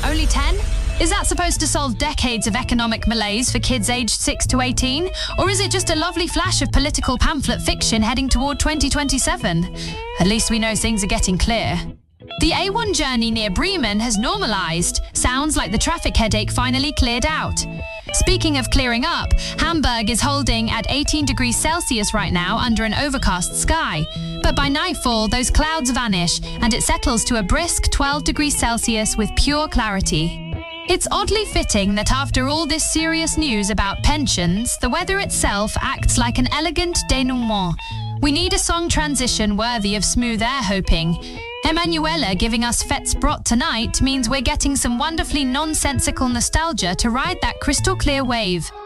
Only 10? Is that supposed to solve decades of economic malaise for kids aged 6 to 18? Or is it just a lovely flash of political pamphlet fiction heading toward 2027? At least we know things are getting clear. The A1 journey near Bremen has normalized. Sounds like the traffic headache finally cleared out. Speaking of clearing up, Hamburg is holding at 18 degrees Celsius right now under an overcast sky. But by nightfall, those clouds vanish and it settles to a brisk 12 degrees Celsius with pure clarity. It's oddly fitting that after all this serious news about pensions, the weather itself acts like an elegant denouement. We need a song transition worthy of smooth air hoping. Emanuela giving us Fett's tonight means we're getting some wonderfully nonsensical nostalgia to ride that crystal clear wave.